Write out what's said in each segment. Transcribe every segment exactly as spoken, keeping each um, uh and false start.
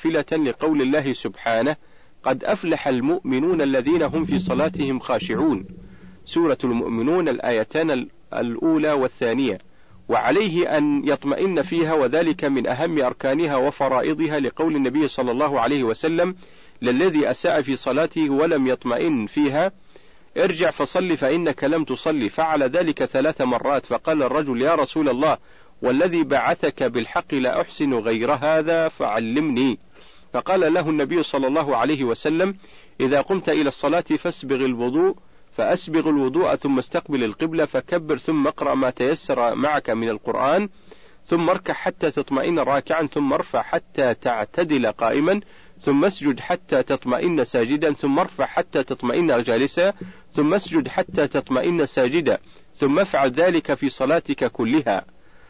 نافلة لقول الله سبحانه: قد أفلح المؤمنون الذين هم في صلاتهم خاشعون. سورة المؤمنون الآيتان الأولى والثانية. وعليه أن يطمئن فيها، وذلك من أهم أركانها وفرائضها، لقول النبي صلى الله عليه وسلم: للذي أساء في صلاته ولم يطمئن فيها ارجع فصل فإنك لم تصلي. فعل ذلك ثلاث مرات، فقال الرجل: يا رسول الله، والذي بعثك بالحق لا أحسن غير هذا فعلمني. فقال له النبي صلى الله عليه وسلم: إذا قمت إلى الصلاة فاسبغ الوضوء فأسبغ الوضوء ثم استقبل القبلة فكبر ثم اقرأ ما تيسر معك من القرآن ثم اركع حتى تطمئن راكعا ثم ارفع حتى تعتدل قائما ثم اسجد حتى تطمئن ساجدا ثم ارفع حتى تطمئن جالسا ثم اسجد حتى تطمئن ساجدا ثم افعل ذلك في صلاتك كلها.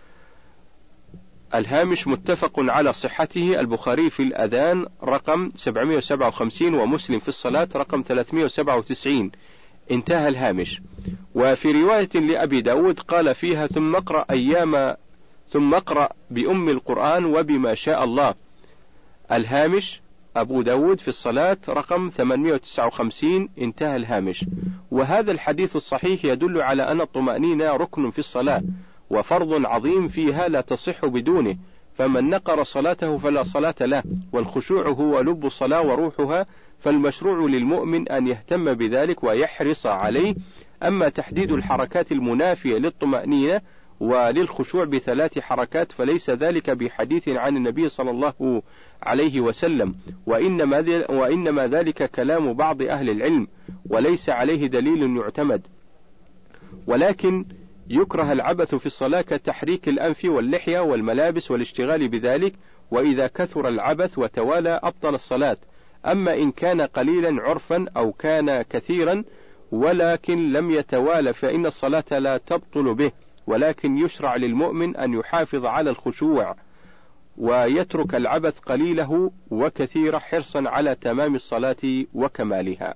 الهامش متفق على صحته، البخاري في الأذان رقم سبعمائة وسبعة وخمسين ومسلم في الصلاة رقم ثلاثمائة وسبعة وتسعين. انتهى الهامش. وفي رواية لأبي داود قال فيها: ثم اقرأ أيام ثم اقرأ بأم القرآن وبما شاء الله. الهامش أبو داود في الصلاة رقم ثمانمائة وتسعة وخمسين. انتهى الهامش. وهذا الحديث الصحيح يدل على أن الطمأنينة ركن في الصلاة وفرض عظيم فيها لا تصح بدونه، فمن نقر صلاته فلا صلاة له، والخشوع هو لب الصلاة وروحها، فالمشروع للمؤمن أن يهتم بذلك ويحرص عليه. أما تحديد الحركات المنافية للطمأنينة وللخشوع بثلاث حركات فليس ذلك بحديث عن النبي صلى الله عليه وسلم، وإنما, وإنما ذلك كلام بعض أهل العلم وليس عليه دليل يعتمد. ولكن يكره العبث في الصلاة كتحريك الأنف واللحية والملابس والاشتغال بذلك، وإذا كثر العبث وتوالى أبطل الصلاة. أما إن كان قليلا عرفا أو كان كثيرا ولكن لم يتوالى فإن الصلاة لا تبطل به، ولكن يشرع للمؤمن أن يحافظ على الخشوع ويترك العبث قليله وكثيره حرصا على تمام الصلاة وكمالها.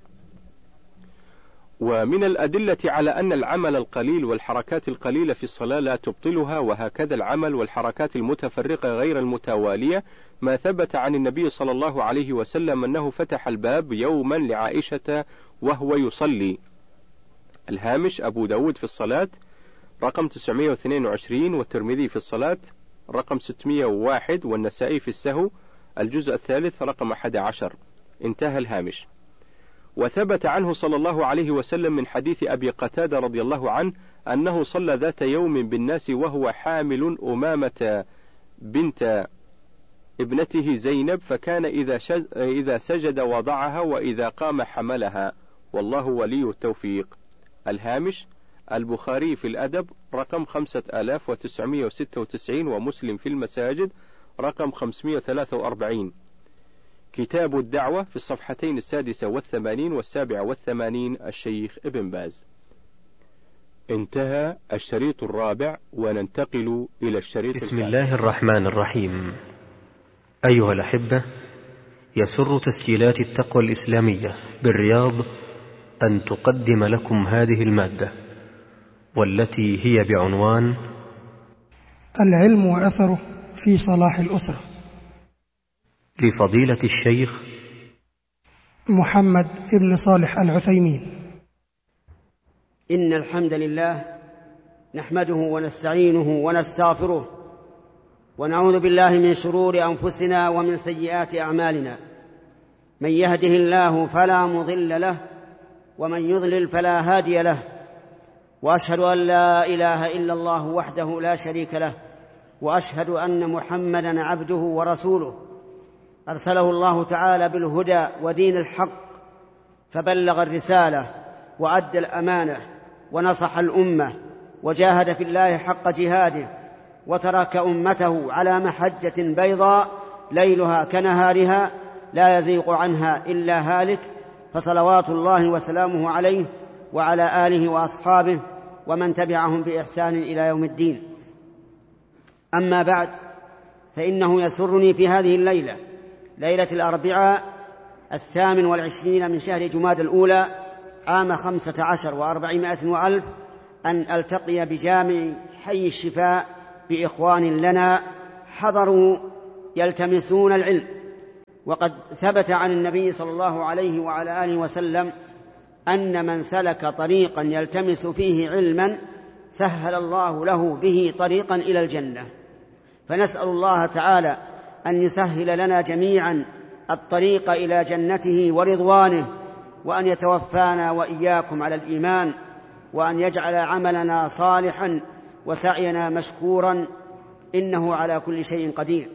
ومن الأدلة على أن العمل القليل والحركات القليلة في الصلاة لا تبطلها، وهكذا العمل والحركات المتفرقة غير المتوالية، ما ثبت عن النبي صلى الله عليه وسلم أنه فتح الباب يوما لعائشة وهو يصلي. الهامش أبو داود في الصلاة رقم تسعمائة واثنين وعشرين، والترمذي في الصلاة رقم ستمائة وواحد، والنسائي في السهو الجزء الثالث رقم أحد عشر. انتهى الهامش. وثبت عنه صلى الله عليه وسلم من حديث أبي قتادة رضي الله عنه أنه صلى ذات يوم بالناس وهو حامل أمامة بنت ابنته زينب، فكان إذا, إذا سجد وضعها وإذا قام حملها، والله ولي التوفيق. الهامش البخاري في الأدب رقم خمسة آلاف وتسعمائة وستة وتسعين، ومسلم في المساجد رقم خمسمائة وثلاثة وأربعين. كتاب الدعوة في الصفحتين السادسة والثمانين والسابعة والثمانين، الشيخ ابن باز. انتهى الشريط الرابع، وننتقل إلى الشريط بسم الله الرحمن الرحيم. أيها الأحبة، يسر تسجيلات التقوى الإسلامية بالرياض أن تقدم لكم هذه المادة، والتي هي بعنوان العلم وأثره في صلاح الأسرة، لفضيلة الشيخ محمد ابن صالح العثيمين. إن الحمد لله نحمده ونستعينه ونستغفره، ونعوذ بالله من شرور أنفسنا ومن سيئات أعمالنا. من يهده الله فلا مضل له، ومن يضلل فلا هادي له، وأشهد أن لا إله إلا الله وحده لا شريك له، وأشهد أن محمدا عبده ورسوله، أرسله الله تعالى بالهدى ودين الحق، فبلغ الرسالة وأدى الأمانة ونصح الأمة، وجاهد في الله حق جهاده، وترك أمته على محجة بيضاء ليلها كنهارها لا يزيغ عنها إلا هالك، فصلوات الله وسلامه عليه وعلى آله وأصحابه ومن تبعهم بإحسان إلى يوم الدين. أما بعد، فإنه يسرني في هذه الليلة، ليلة الأربعاء الثامن والعشرين من شهر جماد الأولى عام خمسة عشر وأربعمائة وألف، أن ألتقي بجامع حي الشفاء بإخوان لنا حضروا يلتمسون العلم، وقد ثبت عن النبي صلى الله عليه وعلى آله وسلم أن من سلك طريقا يلتمس فيه علما سهل الله له به طريقا إلى الجنة. فنسأل الله تعالى أن يسهل لنا جميعا الطريق إلى جنته ورضوانه، وأن يتوفانا وإياكم على الإيمان، وأن يجعل عملنا صالحا وسعينا مشكورا، إنه على كل شيء قدير.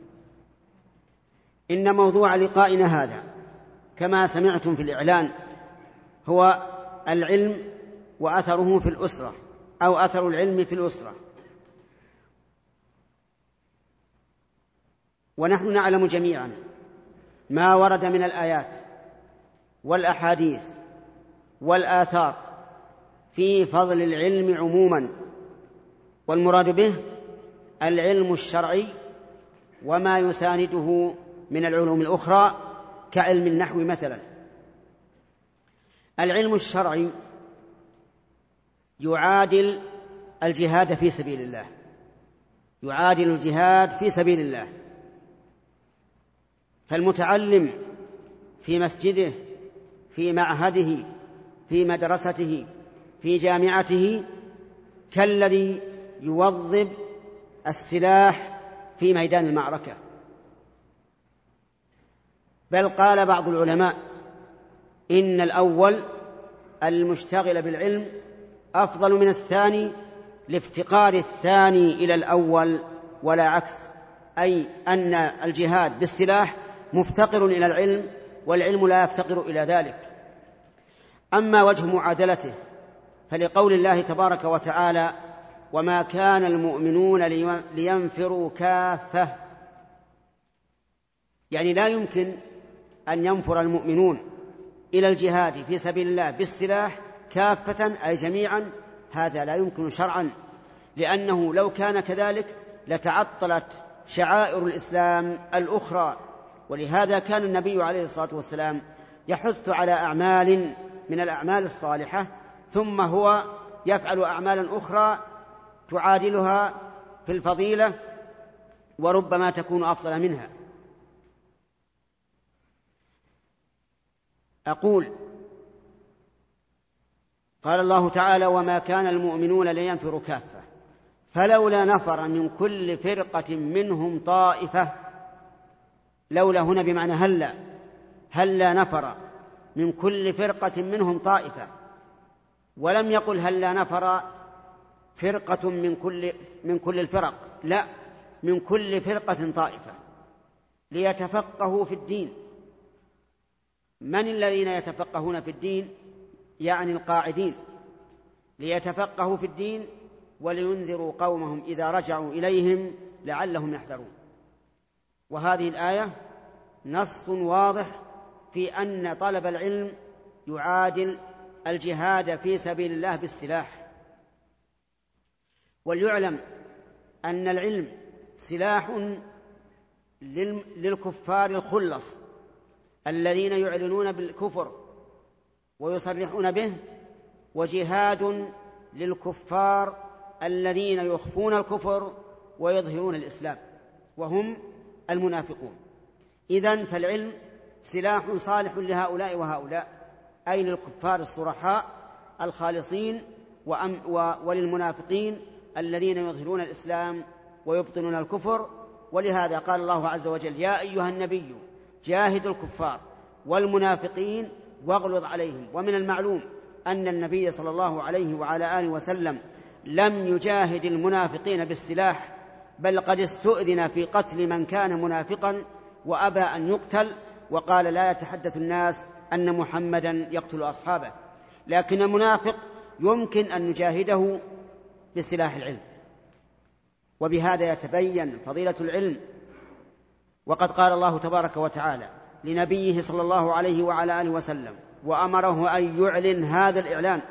إن موضوع لقائنا هذا كما سمعتم في الإعلان هو العلم وأثره في الأسرة، أو أثر العلم في الأسرة. ونحن نعلم جميعا ما ورد من الآيات والأحاديث والآثار في فضل العلم عموما، والمراد به العلم الشرعي وما يسانده من العلوم الأخرى كعلم النحو مثلا. العلم الشرعي يعادل الجهاد في سبيل الله، يعادل الجهاد في سبيل الله. فالمتعلم في مسجده، في معهده، في مدرسته، في جامعته، كالذي يوظب السلاح في ميدان المعركة. بل قال بعض العلماء إن الأول المشتغل بالعلم أفضل من الثاني لافتقار الثاني إلى الأول ولا عكس، أي أن الجهاد بالسلاح مفتقر إلى العلم والعلم لا يفتقر إلى ذلك. أما وجه معادلته فلقول الله تبارك وتعالى: وما كان المؤمنون لينفروا كافة، يعني لا يمكن أن ينفر المؤمنون إلى الجهاد في سبيل الله بالسلاح كافة أي جميعا، هذا لا يمكن شرعا، لأنه لو كان كذلك لتعطلت شعائر الإسلام الأخرى. ولهذا كان النبي عليه الصلاة والسلام يحث على أعمال من الأعمال الصالحة، ثم هو يفعل أعمالا أخرى تعادلها في الفضيلة وربما تكون أفضل منها. أقول: قال الله تعالى: وما كان المؤمنون لينفروا كافة فلولا نفر من كل فرقة منهم طائفة. لولا هنا بمعنى هلا، هلا نفر من كل فرقة منهم طائفة، ولم يقل هلا نفر فرقة من كل من كل الفرق، لا، من كل فرقة طائفة ليتفقهوا في الدين. من الذين يتفقهون في الدين؟ يعني القاعدين، ليتفقهوا في الدين ولينذروا قومهم إذا رجعوا إليهم لعلهم يحذرون. وهذه الآية نص واضح في أن طلب العلم يعادل الجهاد في سبيل الله بالسلاح. وليعلم أن العلم سلاح للكفار الخلص الذين يعلنون بالكفر ويصرحون به، وجهاد للكفار الذين يخفون الكفر ويظهرون الإسلام وهم المنافقون. إذن فالعلم سلاح صالح لهؤلاء وهؤلاء، أي للكفار الصرحاء الخالصين وللمنافقين الذين يظهرون الإسلام ويبطنون الكفر. ولهذا قال الله عز وجل: يا أيها النبي جاهد الكفار والمنافقين واغلظ عليهم. ومن المعلوم أن النبي صلى الله عليه وعلى آله وسلم لم يجاهد المنافقين بالسلاح، بل قد استؤذن في قتل من كان منافقا وأبى أن يقتل، وقال: لا يتحدث الناس أن محمدا يقتل أصحابه. لكن المنافق يمكن أن نجاهده بسلاح العلم، وبهذا يتبين فضيلة العلم. وقد قال الله تبارك وتعالى لنبيه صلى الله عليه وعلى آله وسلم وأمره أن يعلن هذا الإعلان: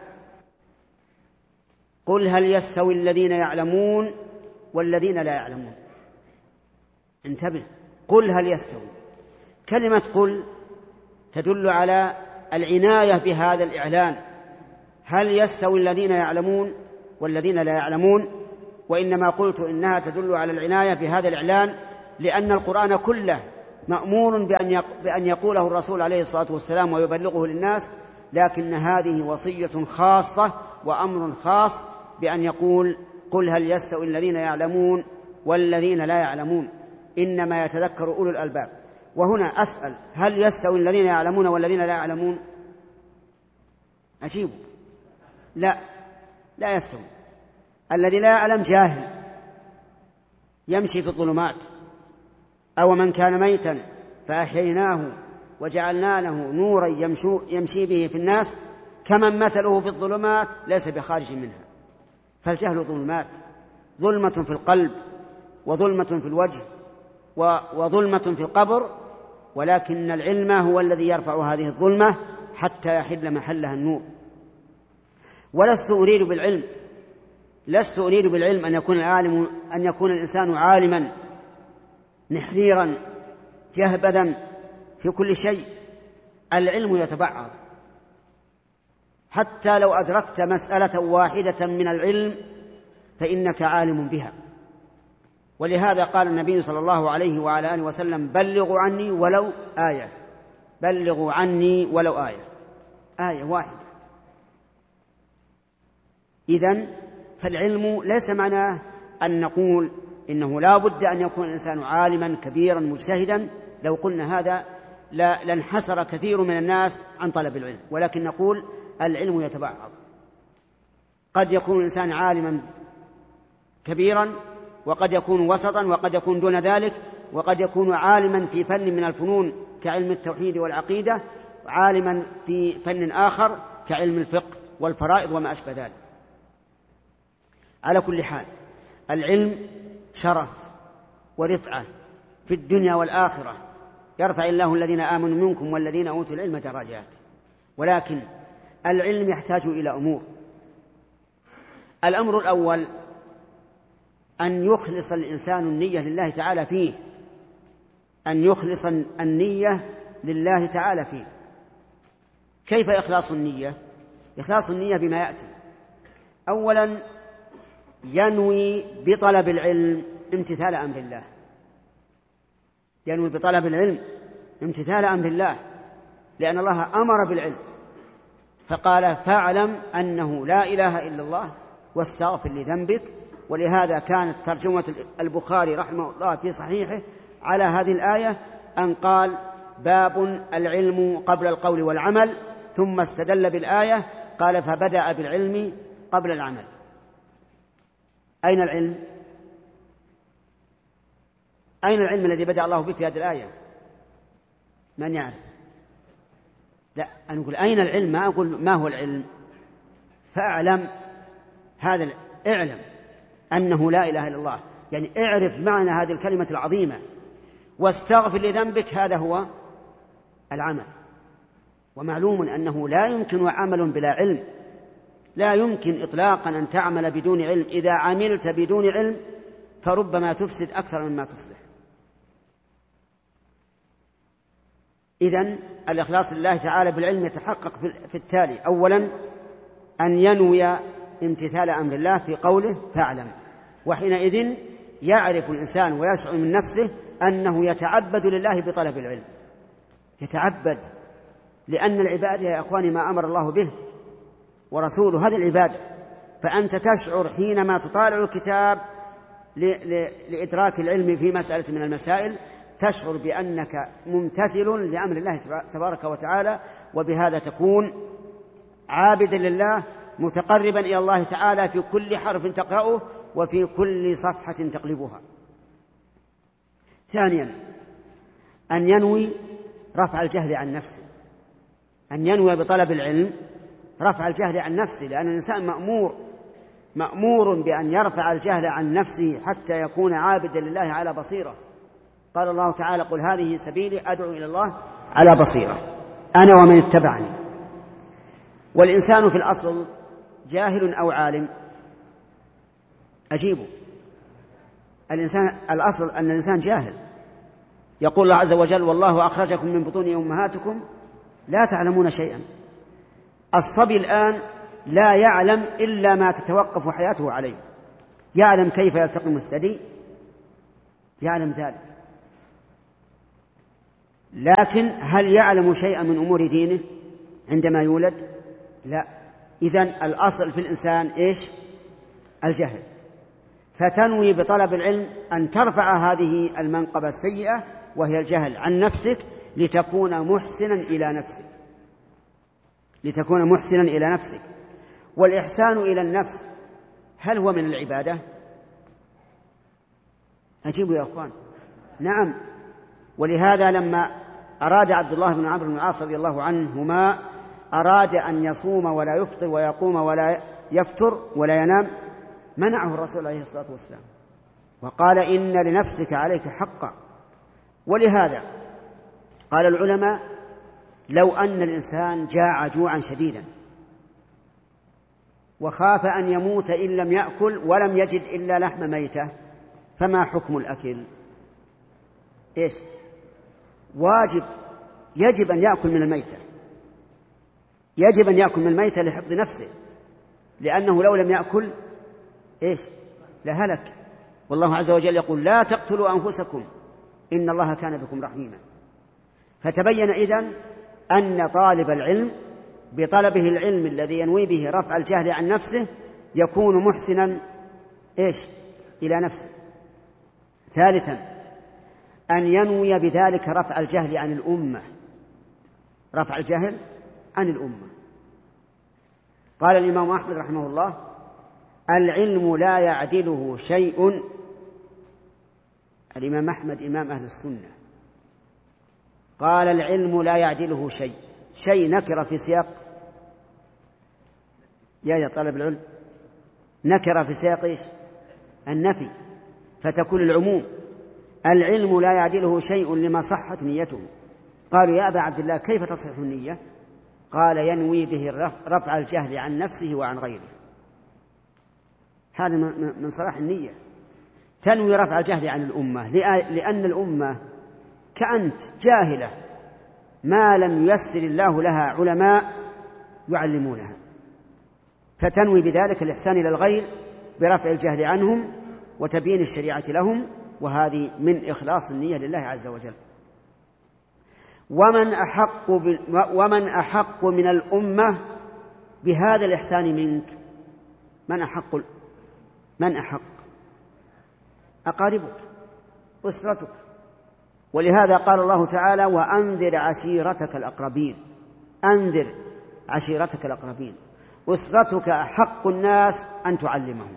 قل هل يستوي الذين يعلمون والذين لا يعلمون. انتبه، قل هل يستوي. كلمة قل تدل على العناية بهذا الإعلان، هل يستوي الذين يعلمون والذين لا يعلمون. وإنما قلت إنها تدل على العناية بهذا الإعلان لأن القرآن كله مأمور بأن يقوله الرسول عليه الصلاة والسلام ويبلغه للناس، لكن هذه وصية خاصة وأمر خاص بأن يقول: قل هل يستوي الذين يعلمون والذين لا يعلمون، إنما يتذكر أولو الألباب. وهنا أسأل: هل يستوي الذين يعلمون والذين لا يعلمون؟ أجيب: لا، لا يستوي. الذي لا يعلم جاهل يمشي في الظلمات، أو من كان ميتا فأحييناه وجعلنا له نورا يمشي به في الناس كمن مثله في الظلمات ليس بخارج منها. فالجهل ظلمات، ظلمة في القلب وظلمة في الوجه وظلمة في القبر، ولكن العلم هو الذي يرفع هذه الظلمة حتى يحل محلها النور. ولست أريد بالعلم لست أريد بالعلم أن يكون العالم أن يكون الإنسان عالما نحريرا جهبذا في كل شيء. العلم يتبعض، حتى لو أدركت مسألة واحدة من العلم فإنك عالم بها. ولهذا قال النبي صلى الله عليه وعلى آله وسلم: بلغوا عني ولو آية، بلغوا عني ولو آية، آية واحدة. إذن فالعلم ليس معناه أن نقول إنه لا بد أن يكون الإنسان عالما كبيرا مجتهدا. لو قلنا هذا لانحسر كثير من الناس عن طلب العلم، ولكن نقول العلم يتبعض. قد يكون الإنسان عالما كبيرا، وقد يكون وسطا، وقد يكون دون ذلك، وقد يكون عالما في فن من الفنون كعلم التوحيد والعقيدة، عالما في فن آخر كعلم الفقه والفرائض وما أشبه ذلك. على كل حال، العلم شرف ورفعة في الدنيا والآخرة، يرفع الله الذين آمنوا منكم والذين أوتوا العلم درجات. ولكن العلم يحتاج إلى أمور. الأمر الأول أن يخلص الإنسان النية لله تعالى فيه، أن يخلص النية لله تعالى فيه. كيف إخلاص النية؟ إخلاص النية بما يأتي. أولا ينوي بطلب العلم امتثال أمر الله، ينوي بطلب العلم امتثال أمر الله، لأن الله أمر بالعلم فقال: فاعلم أنه لا إله إلا الله واستغفر لذنبك. ولهذا كانت ترجمة البخاري رحمه الله في صحيحه على هذه الآية أن قال: باب العلم قبل القول والعمل، ثم استدل بالآية قال: فبدأ بالعلم قبل العمل. أين العلم؟ أين العلم الذي بدأ الله به في هذه الآية؟ من يعرف؟ لا، أنا أقول أين العلم، ما أقول ما هو العلم. فاعلم، هذا اعلم أنه لا إله إلا الله، يعني اعرف معنى هذه الكلمة العظيمة. واستغفر لذنبك، هذا هو العمل. ومعلوم أنه لا يمكن عمل بلا علم، لا يمكن إطلاقا أن تعمل بدون علم. إذا عملت بدون علم فربما تفسد أكثر مما تصلح. إذن الإخلاص لله تعالى بالعلم يتحقق في التالي: أولا أن ينوي امتثال أمر الله في قوله فاعلم، وحينئذ يعرف الإنسان ويشعر من نفسه أنه يتعبد لله بطلب العلم، يتعبد، لأن العبادة يا أخواني ما أمر الله به ورسوله، هذه العبادة. فأنت تشعر حينما تطالع الكتاب لإدراك العلم في مسألة من المسائل، تشعر بأنك ممتثل لأمر الله تبارك وتعالى، وبهذا تكون عابدا لله متقربا إلى الله تعالى في كل حرف تقرأه وفي كل صفحة تقلبها. ثانيا أن ينوي رفع الجهل عن نفسه، أن ينوي بطلب العلم رفع الجهل عن نفسه، لأن الإنسان مأمور مأمور بأن يرفع الجهل عن نفسه حتى يكون عابدا لله على بصيرة. قال الله تعالى: قل هذه سبيلي أدعو إلى الله على بصيرة أنا ومن اتبعني. والإنسان في الأصل جاهل أو عالم؟ أجيبوا، الإنسان الأصل أن الإنسان جاهل. يقول الله عز وجل: والله أخرجكم من بطون أمهاتكم لا تعلمون شيئا. الصبي الآن لا يعلم إلا ما تتوقف حياته عليه، يعلم كيف يلتقم الثدي، يعلم ذلك. لكن هل يعلم شيئا من أمور دينه عندما يولد؟ لا. إذن الأصل في الإنسان إيش؟ الجهل. فتنوي بطلب العلم أن ترفع هذه المنقبة السيئة وهي الجهل عن نفسك لتكون محسنا إلى نفسك لتكون محسنا إلى نفسك. والإحسان إلى النفس هل هو من العبادة؟ أجيبوا يا أخوان. نعم. ولهذا لما أراد عبد الله بن عمرو بن العاص رضي الله عنهما أراد أن يصوم ولا يفطر ويقوم ولا يفتر ولا ينام منعه الرسول عليه الصلاة والسلام وقال إن لنفسك عليك حقا. ولهذا قال العلماء لو أن الإنسان جاع جوعا شديدا وخاف أن يموت إن لم يأكل ولم يجد إلا لحم ميتة فما حكم الأكل؟ إيش؟ واجب، يجب أن يأكل من الميتة، يجب أن يأكل من الميتة لحفظ نفسه، لأنه لو لم يأكل إيش؟ لهلك. والله عز وجل يقول لا تقتلوا أنفسكم إن الله كان بكم رحيما. فتبين إذن أن طالب العلم بطلبه العلم الذي ينوي به رفع الجهل عن نفسه يكون محسنا إيش؟ إلى نفسه. ثالثا أن ينوي بذلك رفع الجهل عن الأمة، رفع الجهل عن الأمة. قال الإمام أحمد رحمه الله العلم لا يعدله شيء. الإمام أحمد إمام أهل السنة قال العلم لا يعدله شيء. شيء نكر في سياق يا يا طالب العلم نكر في سياق إيش؟ النفي، فتكون العموم. العلم لا يعدله شيء لما صحت نيته. قالوا يا أبا عبد الله كيف تصح النية؟ قال ينوي به رفع الجهل عن نفسه وعن غيره. هذا من صلاح النية، تنوي رفع الجهل عن الأمة، لأن الأمة كأنت جاهلة ما لم ييسر الله لها علماء يعلمونها، فتنوي بذلك الإحسان إلى الغير برفع الجهل عنهم وتبيين الشريعة لهم، وهذه من إخلاص النية لله عز وجل. ومن أحق, ومن أحق من الأمة بهذا الإحسان منك؟ من أحق؟ من أحق؟ أقاربك، أسرتك. ولهذا قال الله تعالى وأنذر عشيرتك الأقربين. أنذر عشيرتك الأقربين. أسرتك أحق الناس أن تعلمهم،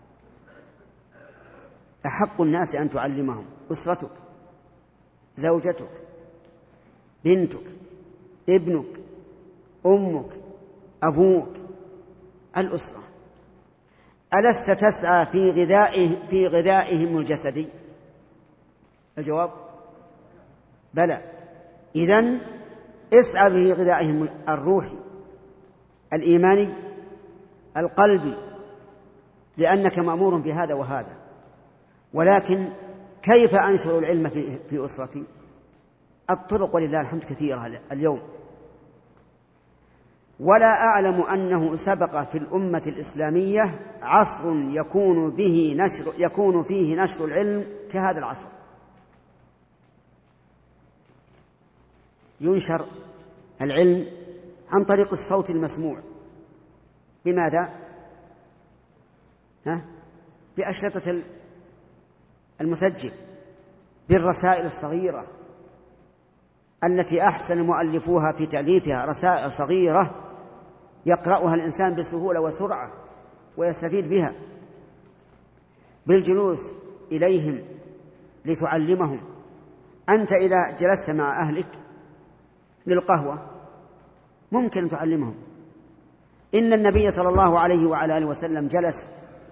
أحق الناس أن تعلمهم. أسرتك، زوجتك، بنتك، ابنك، أمك، أبوك، الأسرة. ألست تسعى في غذائه في غذائهم الجسدي؟ الجواب بلى. إذن اسعى في غذائهم الروحي، الإيماني، القلبي، لأنك مأمور بهذا وهذا. ولكن كيف أنشر العلم في, في أسرتي؟ الطرق ولله الحمد كثيرة اليوم، ولا أعلم أنه سبق في الأمة الإسلامية عصر يكون به نشر يكون فيه نشر العلم كهذا العصر. ينشر العلم عن طريق الصوت المسموع. بماذا؟ ها؟ بأشرطة المسجل، بالرسائل الصغيرة التي أحسن مؤلفوها في تأليفها، رسائل صغيرة يقرأها الإنسان بسهولة وسرعة ويستفيد بها. بالجلوس إليهم لتعلمهم. أنت إذا جلست مع أهلك للقهوة ممكن أن تعلمهم. إن النبي صلى الله عليه وعلى آله وسلم جلس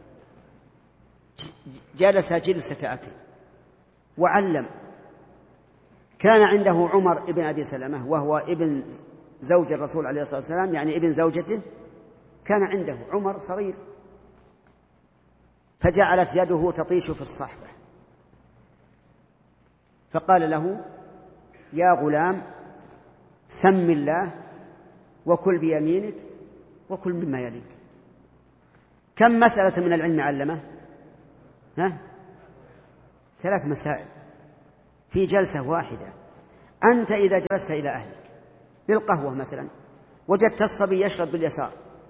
جلس جلسة أكل وعلم. كان عنده عمر ابن أبي سلمة وهو ابن زوج الرسول عليه الصلاة والسلام، يعني ابن زوجته. كان عنده عمر صغير، فجعلت يده تطيش في الصحبة، فقال له يا غلام سم الله وكل بيمينك وكل مما يليك. كم مسألة من العلم علمه؟ ها؟ ثلاث مسائل في جلسة واحدة. أنت إذا جلست إلى أهلك للقهوة مثلا وجدت الصبي يشرب باليسار،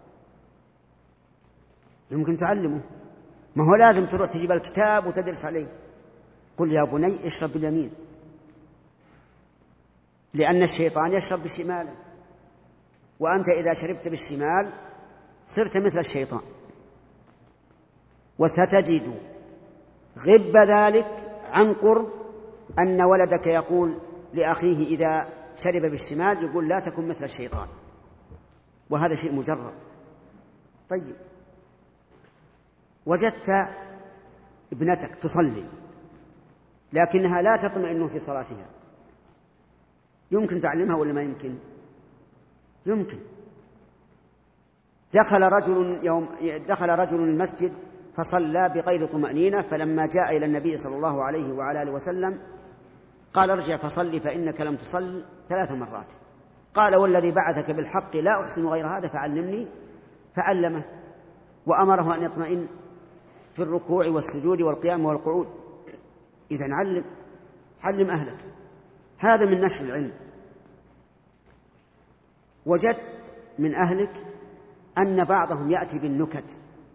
يمكن تعلمه، ما هو لازم تروح تجيب الكتاب وتدرس عليه. قل يا بني اشرب باليمين، لأن الشيطان يشرب بالشمال، وأنت إذا شربت بالشمال صرت مثل الشيطان. وستجد غب ذلك عن قرب أن ولدك يقول لأخيه إذا شرب بالشمال يقول لا تكن مثل الشيطان، وهذا شيء مجرد. طيب، وجدت ابنتك تصلي لكنها لا تطمئن في صلاتها، يمكن تعلمها ولا ما يمكن؟ يمكن. دخل رجل يوم دخل رجل المسجد فصلى بغير طمأنينة، فلما جاء إلى النبي صلى الله عليه وعلى آله وسلم قال ارجع فصلي فإنك لم تصل ثلاث مرات. قال والذي بعثك بالحق لا أحسن غير هذا فعلمني، فعلمه وأمره أن يطمئن في الركوع والسجود والقيام والقعود. إذن علم علم أهلك، هذا من نشر العلم. وجدت من أهلك أن بعضهم يأتي بالنكت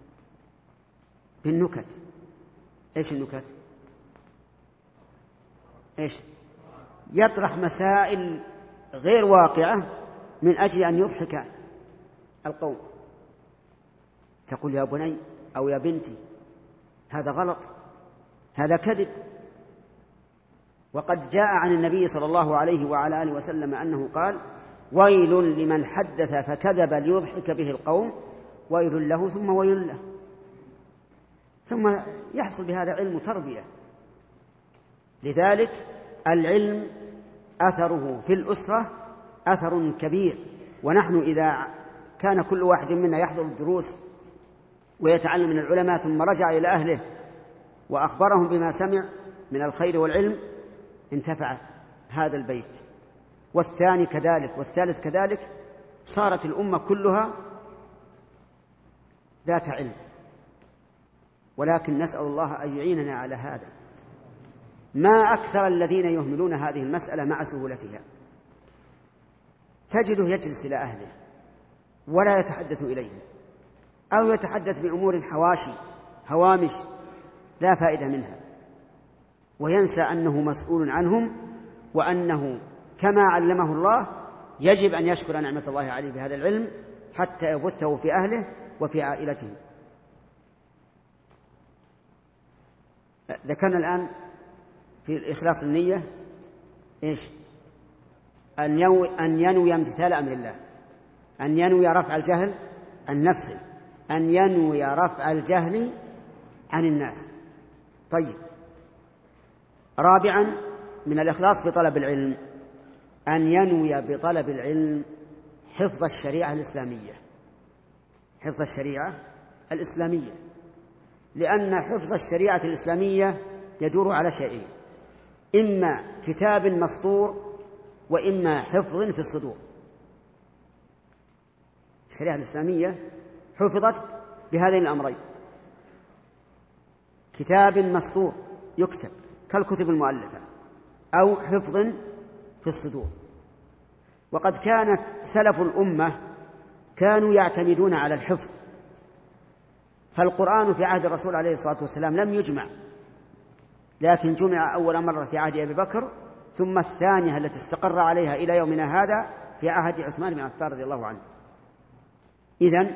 بالنكت إيش النكت؟ إيش؟ يطرح مسائل غير واقعة من أجل أن يضحك القوم. تقول يا بني أو يا بنتي هذا غلط، هذا كذب. وقد جاء عن النبي صلى الله عليه وعلى آله وسلم أنه قال ويل لمن حدث فكذب ليضحك به القوم، ويل له ثم ويل له. ثم يحصل بهذا علم وتربية. لذلك العلم أثره في الأسرة أثر كبير. ونحن إذا كان كل واحد منا يحضر الدروس ويتعلم من العلماء ثم رجع إلى أهله وأخبرهم بما سمع من الخير والعلم انتفعت هذا البيت، والثاني كذلك والثالث كذلك، صارت الأمة كلها ذات علم. ولكن نسأل الله أن يعيننا على هذا. ما أكثر الذين يهملون هذه المسألة مع سهولتها. تجده يجلس إلى أهله ولا يتحدث إليهم، أو يتحدث بأمور حواشي هوامش لا فائدة منها، وينسى أنه مسؤول عنهم، وأنه كما علمه الله يجب أن يشكر نعمة الله عليه بهذا العلم حتى يبثه في أهله وفي عائلته. ذكرنا الآن في إخلاص النية إيش؟ أن ينوي, أن ينوي امتثال أمر الله، أن ينوي رفع الجهل عن نفسه، أن ينوي رفع الجهل عن الناس. طيب، رابعا من الإخلاص في طلب العلم أن ينوي بطلب العلم حفظ الشريعة الإسلامية، حفظ الشريعة الإسلامية، لأن حفظ الشريعة الإسلامية يدور على شيئين: إما كتاب مسطور وإما حفظ في الصدور. الشريعة الإسلامية حفظت بهذين الأمرين: كتاب مسطور يكتب كالكتب المؤلفة، أو حفظ في الصدور. وقد كانت سلف الأمة كانوا يعتمدون على الحفظ، فالقرآن في عهد الرسول عليه الصلاة والسلام لم يجمع، لكن جمع أول مرة في عهد أبي بكر، ثم الثانية التي استقر عليها إلى يومنا هذا في عهد عثمان بن عفان رضي الله عنه. إذن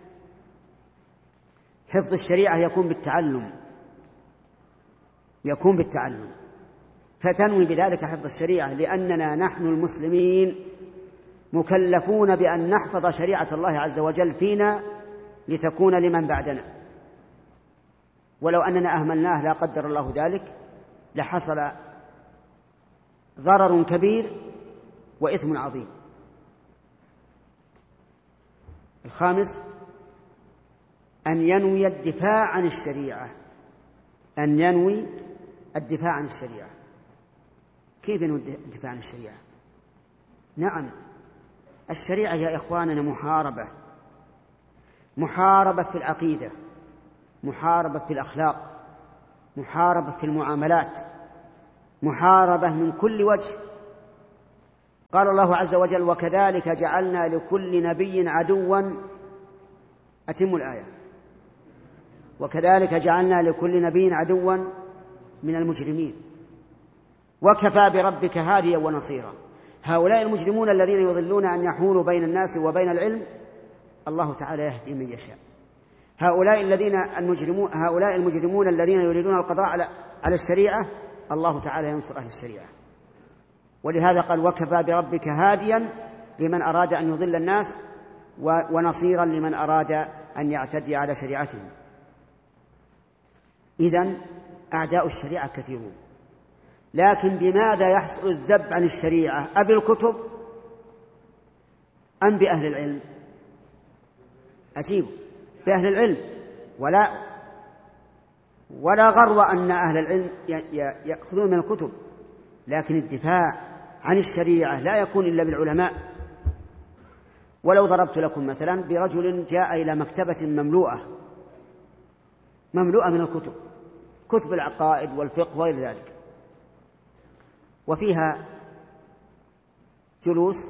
حفظ الشريعة يكون بالتعلم، يكون بالتعلم، فتنوي بذلك حفظ الشريعة، لأننا نحن المسلمين مكلفون بأن نحفظ شريعة الله عز وجل فينا لتكون لمن بعدنا، ولو أننا أهملناه لا قدر الله ذلك لحصل ضرر كبير وإثم عظيم. الخامس أن ينوي الدفاع عن الشريعة، أن ينوي الدفاع عن الشريعة. كيف ينوي الدفاع عن الشريعة؟ نعم، الشريعة يا إخواننا محاربة، محاربة في العقيدة، محاربة في الأخلاق، محاربة في المعاملات، محاربة من كل وجه. قال الله عز وجل: وكذلك جعلنا لكل نبي عدوا. أتم الآية. وكذلك جعلنا لكل نبي عدوا من المجرمين وكفى بربك هاديا ونصيرا. هؤلاء المجرمون الذين يضلون أن يحولوا بين الناس وبين العلم، الله تعالى يهدي من يشاء. هؤلاء الذين المجرمون هؤلاء المجرمون الذين يريدون القضاء على على الشريعة، الله تعالى ينصر أهل الشريعة. ولهذا قال: وكفى بربك هاديا لمن أراد أن يضل الناس ونصيرا لمن أراد أن يعتدي على شريعتهم. إذن أعداء الشريعة كثيرون، لكن بماذا يحصل الذب عن الشريعة؟ أبي الكتب أم بأهل العلم؟ أجيب: بأهل العلم. ولا ولا غرو أن أهل العلم يأخذون من الكتب، لكن الدفاع عن الشريعة لا يكون إلا بالعلماء. ولو ضربت لكم مثلا برجل جاء إلى مكتبة مملوءة مملوءة من الكتب، كتب العقائد والفقه وغير ذلك، وفيها جلوس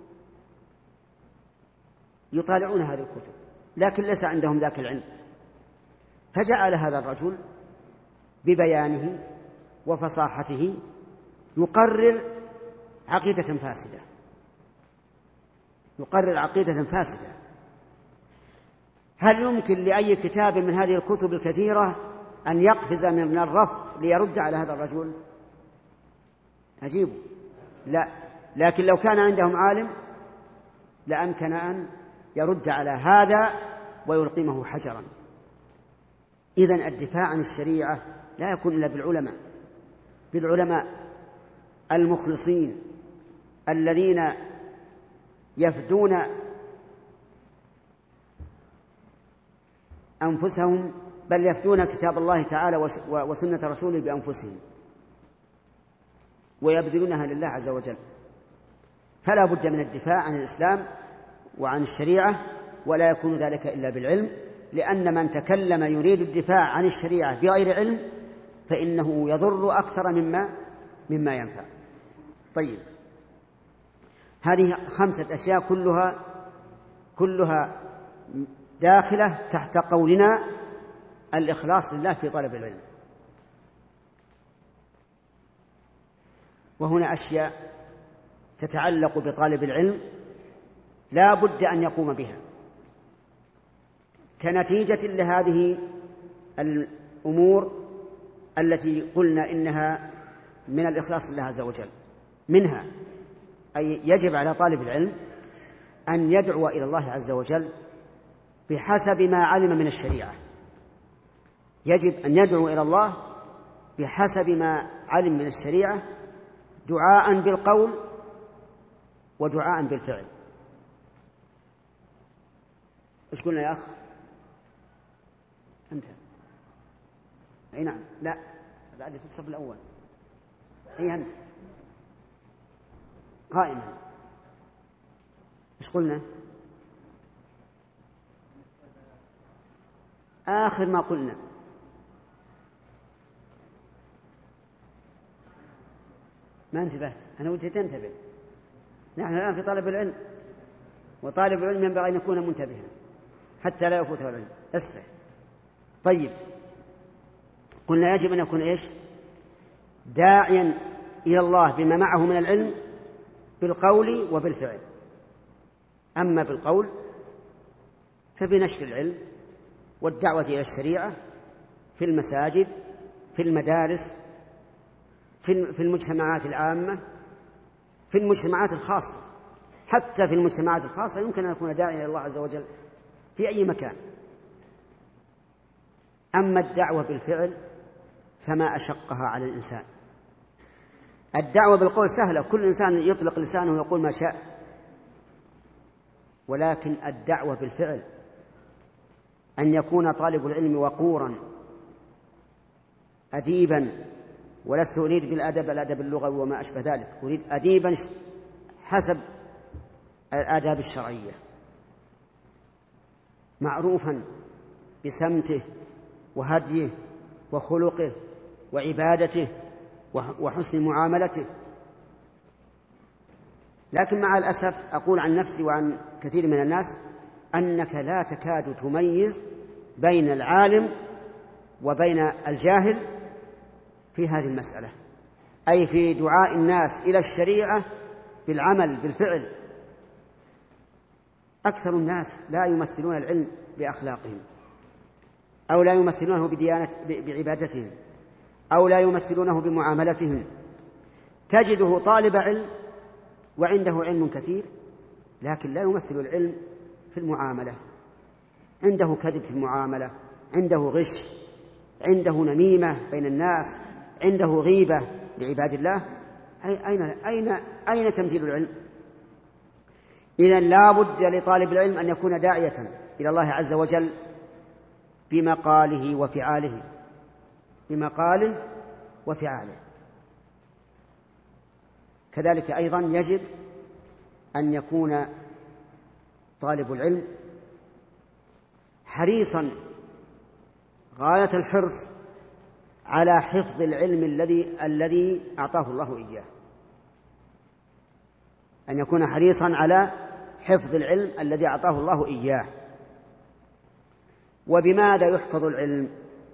يطالعون هذه الكتب، لكن ليس عندهم ذاك العلم. فجعل هذا الرجل ببيانه وفصاحته يقرر عقيدة فاسدة يقرر عقيدة فاسدة هل يمكن لأي كتاب من هذه الكتب الكثيرة أن يقفز من الرف ليرد على هذا الرجل؟ أجيب: لا. لكن لو كان عندهم عالم لأمكن أن يرد على هذا ويلقمه حجرا. إذن الدفاع عن الشريعة لا يكون إلا بالعلماء بالعلماء المخلصين الذين يفدون أنفسهم، بل يفدون كتاب الله تعالى وسنة رسوله بأنفسهم ويبذلونها لله عز وجل. فلا بد من الدفاع عن الإسلام وعن الشريعة، ولا يكون ذلك إلا بالعلم، لأن من تكلم يريد الدفاع عن الشريعة بغير علم فإنه يضر أكثر مما مما ينفع. طيب، هذه خمسة أشياء كلها كلها داخلة تحت قولنا الإخلاص لله في طلب العلم. وهنا أشياء تتعلق بطالب العلم لا بد أن يقوم بها كنتيجة لهذه الأمور التي قلنا إنها من الإخلاص لله عز وجل. منها أي يجب على طالب العلم أن يدعو إلى الله عز وجل بحسب ما علم من الشريعة. يجب أن يدعو إلى الله بحسب ما علم من الشريعة، دعاء بالقول ودعاء بالفعل. إيش قلنا يا أخ؟ أنت؟ أي نعم. لا، بعد في الصف الأول. أي أنت قائما. إيش قلنا؟ آخر ما قلنا ما انتبهت. أنا ودي تنتبه. نحن الآن في طالب العلم، وطالب العلم ينبغي أن يكون منتبها حتى لا يفوته العلم. أسف. طيب، قلنا يجب أن يكون إيش؟ داعيا إلى الله بما معه من العلم بالقول وبالفعل. أما بالقول فبنشر العلم والدعوة إلى الشريعة في المساجد، في المدارس، في المجتمعات العامة، في المجتمعات الخاصة. حتى في المجتمعات الخاصة يمكن أن يكون داعيا إلى الله عز وجل في أي مكان. أما الدعوة بالفعل فما أشقها على الإنسان. الدعوة بالقول سهلة، كل إنسان يطلق لسانه ويقول ما شاء، ولكن الدعوة بالفعل أن يكون طالب العلم وقورا أديبا، ولست أريد بالأدب الأدب اللغوي وما أشبه ذلك، أريد أديبا حسب الآداب الشرعية، معروفا بسمته وهديه وخلقه وعبادته وحسن معاملته. لكن مع الأسف أقول عن نفسي وعن كثير من الناس أنك لا تكاد تميز بين العالم وبين الجاهل في هذه المسألة، أي في دعاء الناس إلى الشريعة بالعمل بالفعل. أكثر الناس لا يمثلون العلم بأخلاقهم، أو لا يمثلونه بديانة بعبادتهم، أو لا يمثلونه بمعاملتهم. تجده طالب علم وعنده علم كثير، لكن لا يمثل العلم في المعاملة، عنده كذب في المعاملة، عنده غش، عنده نميمة بين الناس، عنده غيبة لعباد الله. أين أين أين تمثيل العلم؟ إذن لا بد لطالب العلم أن يكون داعية إلى الله عز وجل بمقاله وفعاله، بمقاله وفعاله. كذلك أيضا يجب أن يكون طالب العلم حريصا غاية الحرص على حفظ العلم الذي الذي أعطاه الله إياه، أن يكون حريصا على حفظ العلم الذي أعطاه الله إياه. وبماذا يحفظ العلم؟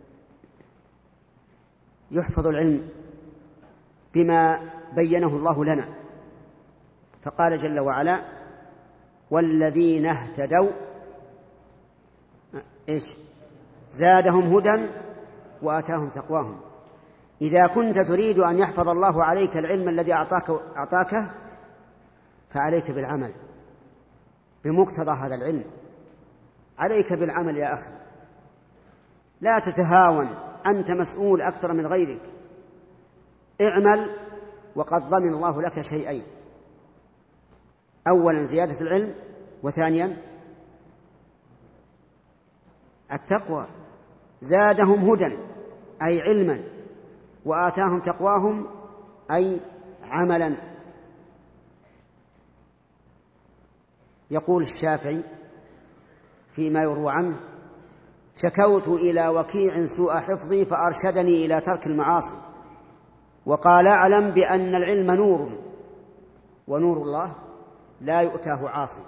يحفظ العلم بما بينه الله لنا، فقال جل وعلا: والذين اهتدوا إيش؟ زادهم هدى وآتاهم تقواهم. إذا كنت تريد أن يحفظ الله عليك العلم الذي أعطاك أعطاكه فعليك بالعمل بمقتضى هذا العلم، عليك بالعمل يا أخي، لا تتهاون، أنت مسؤول أكثر من غيرك، اعمل وقد ضمن الله لك شيئين: أولا زيادة العلم، وثانيا التقوى. زادهم هدى أي علما، وآتاهم تقواهم أي عملا. يقول الشافعي فيما يروى عنه: شكوت إلى وكيع سوء حفظي فأرشدني إلى ترك المعاصي، وقال: أعلم بأن العلم نور، ونور الله لا يؤتاه عاصي.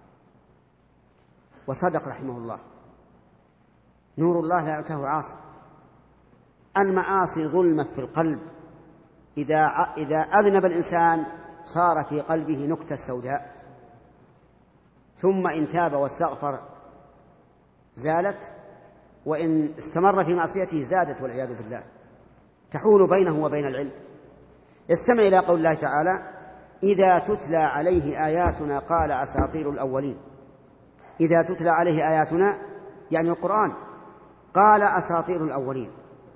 وصدق رحمه الله، نور الله لا يؤتاه عاصي. المعاصي ظلمة في القلب، إذا إذا أذنب الإنسان صار في قلبه نكتة سوداء، ثم إن تاب واستغفر زالت، وإن استمر في معصيته زادت والعياذ بالله، تحول بينه وبين العلم. استمع إلى قول الله تعالى: إذا تتلى عليه آياتنا قال أساطير الأولين. إذا تتلى عليه آياتنا يعني القرآن، قال أساطير الأولين.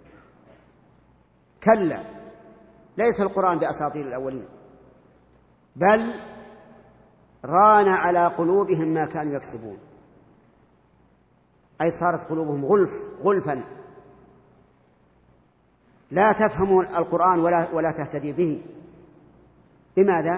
كلا، ليس القرآن بأساطير الأولين، بل ران على قلوبهم ما كانوا يكسبون، أي صارت قلوبهم غلف غلفا، لا تفهم القرآن ولا, ولا تهتدي به. بماذا؟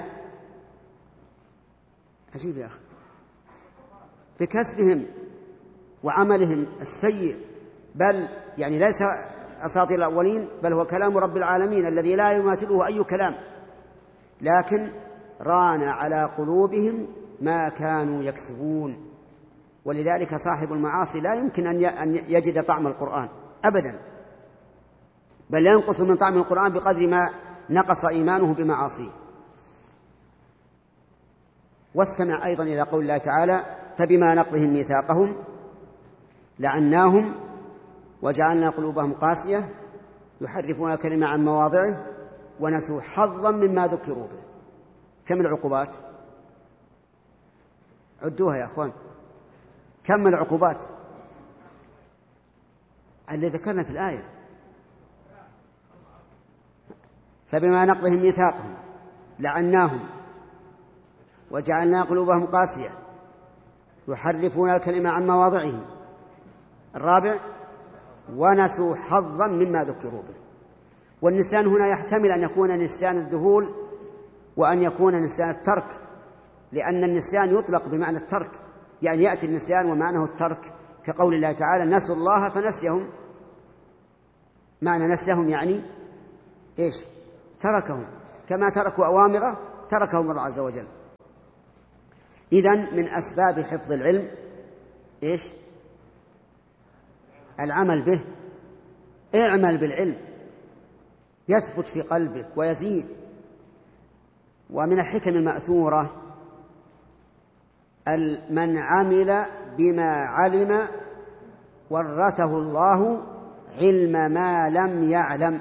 عجيب يا أخي، بكسبهم وعملهم السيء، بل يعني ليس أساطير الأولين، بل هو كلام رب العالمين الذي لا يماثله أي كلام، لكن ران على قلوبهم ما كانوا يكسبون. ولذلك صاحب المعاصي لا يمكن أن يجد طعم القرآن أبدا، بل ينقص من طعم القرآن بقدر ما نقص إيمانه بمعاصيه. واستمع أيضا إلى قول الله تعالى: فبما نقضهم ميثاقهم لعناهم وجعلنا قلوبهم قاسية يحرفون الكلمة عن مواضعه ونسوا حظا مما ذكروا به. كم العقوبات؟ عدوها يا أخوان، كم العقوبات اللي ذكرنا في الآية؟ فبما نقضهم ميثاقهم لعناهم وجعلنا قلوبهم قاسية يحرفون الكلمة عن مواضعه. الرابع: ونسوا حظا مما ذكروا به. والنسيان هنا يحتمل أن يكون نسيان الذهول وأن يكون نسيان الترك، لأن النسيان يطلق بمعنى الترك، يعني يأتي النسيان ومعنه الترك، كقول الله تعالى: نسوا الله فنسيهم. معنى نسيهم يعني إيش؟ تركهم، كما تركوا أوامره تركهم الله عز وجل. إذن من أسباب حفظ العلم إيش؟ العمل به. اعمل بالعلم يثبت في قلبك ويزيد. ومن الحكم المأثورة من عمل بما علم ورثه الله علم ما لم يعلم.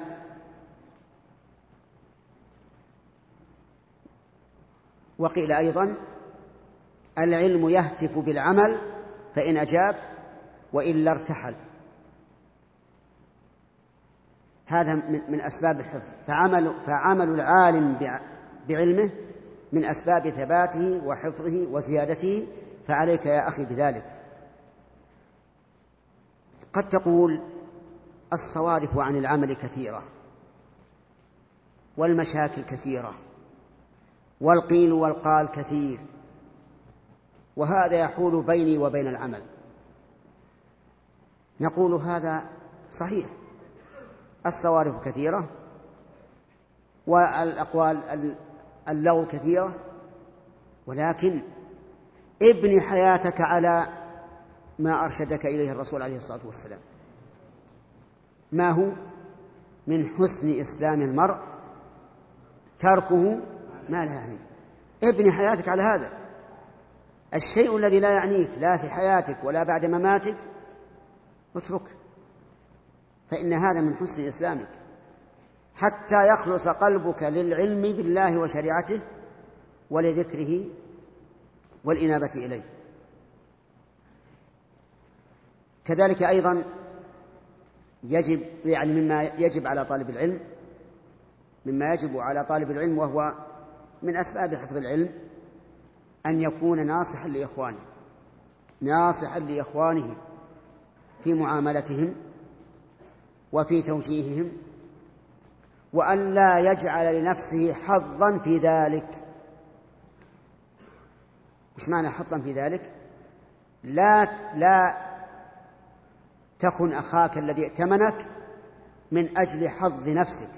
وقيل أيضا العلم يهتف بالعمل فإن أجاب وإلا ارتحل. هذا من أسباب الحفظ. فعمل, فعمل العالم بعلمه من أسباب ثباته وحفظه وزيادته، فعليك يا أخي بذلك. قد تقول الصوارف عن العمل كثيرة والمشاكل كثيرة والقيل والقال كثير، وهذا يحول بيني وبين العمل. نقول هذا صحيح، الصوارف كثيرة والأقوال اللغو كثيرة، ولكن ابن حياتك على ما أرشدك إليه الرسول عليه الصلاة والسلام. ما هو؟ من حسن إسلام المرء تركه ما لا يعنيه. ابن حياتك على هذا. الشيء الذي لا يعنيك لا في حياتك ولا بعد مماتك اتركه، فإن هذا من حسن إسلامك، حتى يخلص قلبك للعلم بالله وشريعته ولذكره والإنابة إليه. كذلك أيضا يجب يعني مما يجب على طالب العلم مما يجب على طالب العلم وهو من أسباب حفظ العلم أن يكون ناصحا لإخوانه ناصحا لإخوانه في معاملتهم وفي توجيههم، وأن لا يجعل لنفسه حظا في ذلك. إيش معنى حظا في ذلك؟ لا لا تخن أخاك الذي ائتمنك من أجل حظ نفسك،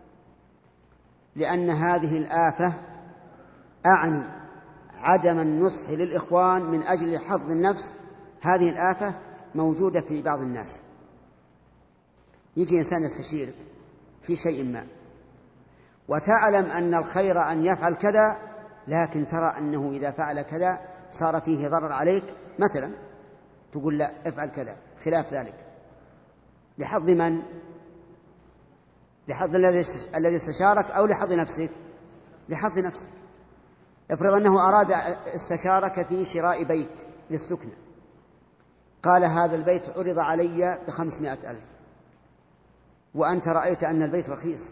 لأن هذه الآفة أعني عدم النصح للإخوان من أجل حظ النفس. هذه الآفة موجودة في بعض الناس. يجي إنسان يستشيرك في شيء ما وتعلم أن الخير أن يفعل كذا، لكن ترى أنه إذا فعل كذا صار فيه ضرر عليك مثلا، تقول لا افعل كذا خلاف ذلك. لحظ من؟ لحظ الذي استشارك أو لحظ نفسك؟ لحظ نفسك. افرض أنه أراد استشارك في شراء بيت للسكنة، قال هذا البيت عرض علي بخمسمائة ألف وأنت رأيت أن البيت رخيص،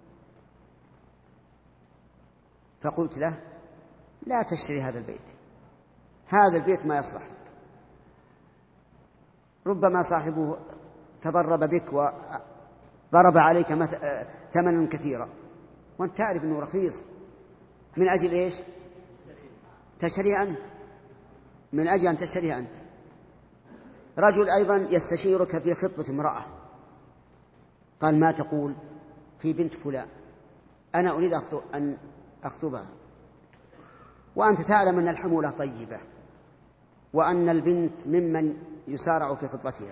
فقلت له لا تشتري هذا البيت، هذا البيت ما يصلح لك، ربما صاحبه تضرب بك وضرب عليك ثمنا كثيرا وأنت تعرف أنه رخيص، من أجل إيش؟ تشتريه أنت، من أجل أن تشتريه أنت. رجل أيضا يستشيرك في خطبة امرأة، قال ما تقول في بنت فلان، أنا أريد أن أخطبها، وأنت تعلم أن الحمولة طيبة وأن البنت ممن يسارع في خطبتها،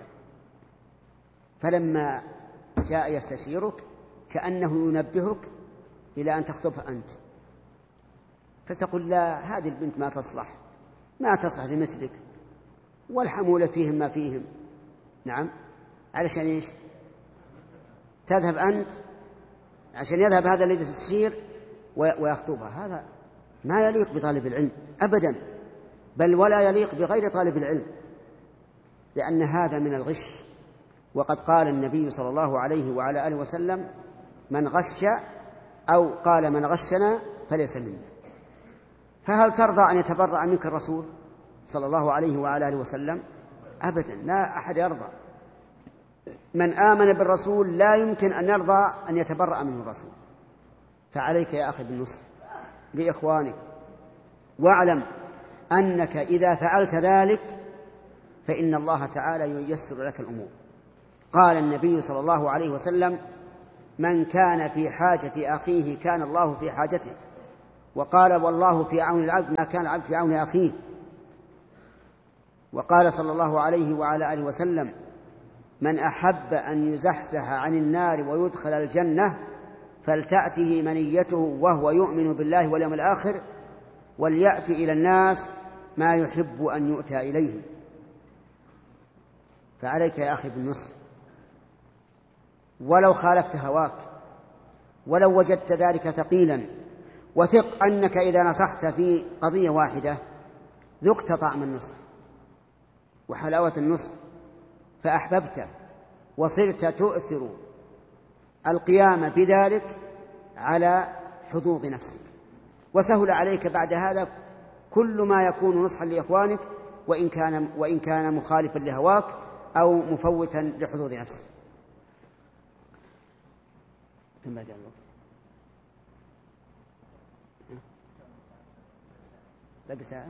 فلما جاء يستشيرك كأنه ينبهك إلى أن تخطبها أنت، فتقول لا هذه البنت ما تصلح ما تصلح لمثلك، والحمولة فيهم ما فيهم. نعم، علشان إيش؟ تذهب أنت عشان يذهب هذا الذي تستشير ويخطبها. هذا ما يليق بطالب العلم أبدا، بل ولا يليق بغير طالب العلم، لأن هذا من الغش. وقد قال النبي صلى الله عليه وعلى آله وسلم من غش أو قال من غشنا فليس منا. فهل ترضى أن يتبرأ منك الرسول صلى الله عليه وعلى آله وسلم؟ أبدا، لا أحد يرضى. من آمن بالرسول لا يمكن أن يرضى أن يتبرأ منه الرسول. فعليك يا أخي بالنصح لإخوانك، واعلم أنك إذا فعلت ذلك فإن الله تعالى ييسر لك الأمور. قال النبي صلى الله عليه وسلم من كان في حاجة أخيه كان الله في حاجته، وقال والله في عون العبد ما كان العبد في عون أخيه. وقال صلى الله عليه وعلى آله وسلم من أحب أن يزحزح عن النار ويدخل الجنة فلتأته منيته وهو يؤمن بالله واليوم الآخر وليأتي إلى الناس ما يحب أن يؤتى إليه. فعليك يا أخي بالنصر، ولو خالفت هواك، ولو وجدت ذلك ثقيلا، وثق أنك إذا نصحت في قضية واحدة ذقت طعم النصر وحلاوة النصر فأحببته وصرت تؤثر القيام بذلك على حظوظ نفسك، وسهل عليك بعد هذا كل ما يكون نصحا لإخوانك وإن كان, وإن كان مخالفا لهواك أو مفوتا لحظوظ نفسك. كم بعد الوقت؟ باقي ساعة؟